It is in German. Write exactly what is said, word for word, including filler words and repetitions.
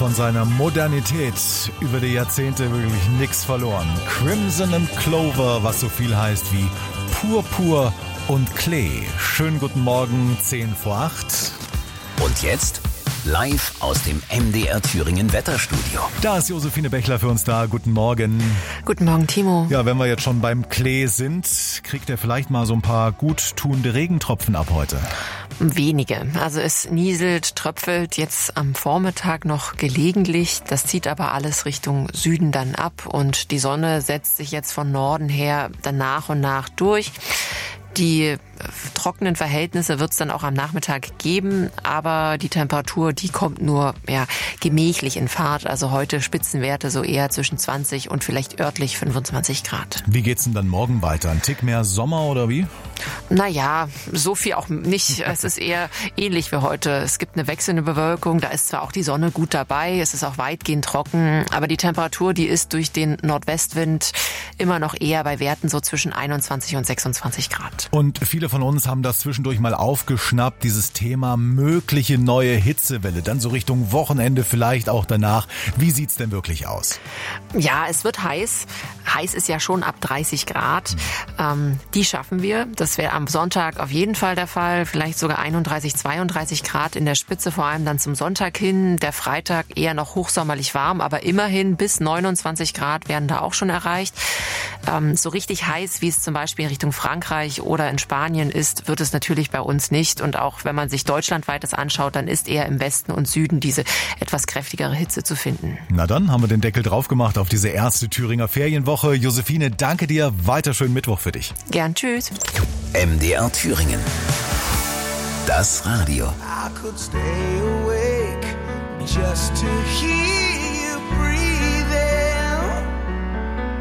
von seiner Modernität über die Jahrzehnte wirklich nichts verloren. Crimson and Clover, was so viel heißt wie Purpur und Klee. Schönen guten Morgen, zehn vor acht. Und jetzt live aus dem M D R Thüringen Wetterstudio. Da ist Josephine Bechler für uns da. Guten Morgen. Guten Morgen, Timo. Ja, wenn wir jetzt schon beim Klee sind, kriegt er vielleicht mal so ein paar guttuende Regentropfen ab heute? Wenige. Also es nieselt, tröpfelt jetzt am Vormittag noch gelegentlich. Das zieht aber alles Richtung Süden dann ab und die Sonne setzt sich jetzt von Norden her dann nach und nach durch. Die trockenen Verhältnisse wird es dann auch am Nachmittag geben, aber die Temperatur, die kommt nur ja, gemächlich in Fahrt. Also heute Spitzenwerte so eher zwischen zwanzig und vielleicht örtlich fünfundzwanzig Grad. Wie geht's denn dann morgen weiter? Ein Tick mehr Sommer oder wie? Naja, so viel auch nicht. Es ist eher ähnlich wie heute. Es gibt eine wechselnde Bewölkung, da ist zwar auch die Sonne gut dabei, es ist auch weitgehend trocken, aber die Temperatur, die ist durch den Nordwestwind immer noch eher bei Werten so zwischen einundzwanzig und sechsundzwanzig Grad. Und viele von uns haben das zwischendurch mal aufgeschnappt, dieses Thema mögliche neue Hitzewelle, dann so Richtung Wochenende vielleicht auch danach. Wie sieht's denn wirklich aus? Ja, es wird heiß. Heiß ist ja schon ab dreißig Grad. Ähm, die schaffen wir. Das wäre am Sonntag auf jeden Fall der Fall. Vielleicht sogar einunddreißig, zweiunddreißig Grad in der Spitze, vor allem dann zum Sonntag hin. Der Freitag eher noch hochsommerlich warm, aber immerhin bis neunundzwanzig Grad werden da auch schon erreicht. Ähm, so richtig heiß, wie es zum Beispiel Richtung Frankreich oder in Spanien ist, wird es natürlich bei uns nicht. Und auch wenn man sich deutschlandweites anschaut, dann ist eher im Westen und Süden diese etwas kräftigere Hitze zu finden. Na dann haben wir den Deckel drauf gemacht auf diese erste Thüringer Ferienwoche. Josephine, danke dir. Weiter schönen Mittwoch für dich. Gern, tschüss. M D R Thüringen. Das Radio. I could stay awake just to hear